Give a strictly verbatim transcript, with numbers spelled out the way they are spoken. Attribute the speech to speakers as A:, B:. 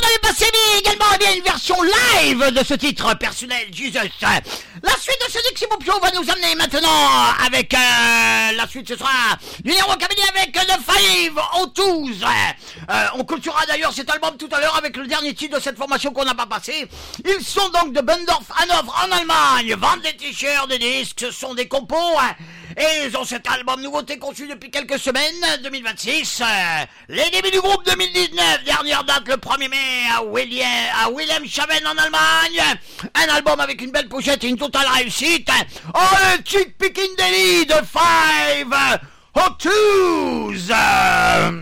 A: avait passé également eh bien, une version live de ce titre personnel, Jesus. La suite de ce Dixie Boupio va nous amener maintenant avec euh, la suite, ce sera du Nero Rockabilly avec The Five O Twos. Euh, on clôturera d'ailleurs cet album tout à l'heure avec le dernier titre de cette formation qu'on n'a pas passé. Ils sont donc de Bendorf Hanovre en Allemagne, vendent des t-shirts, des disques, ce sont des compos. Et ils ont cet album nouveauté conçu depuis quelques semaines, deux mille vingt-six. Euh, les débuts du groupe deux mille dix-neuf, dernière date le premier mai à, William, à Wilhelmshaven en Allemagne. Un album avec une belle pochette et une totale réussite. Oh, le Chick Pickin' Daily de Five O Twos.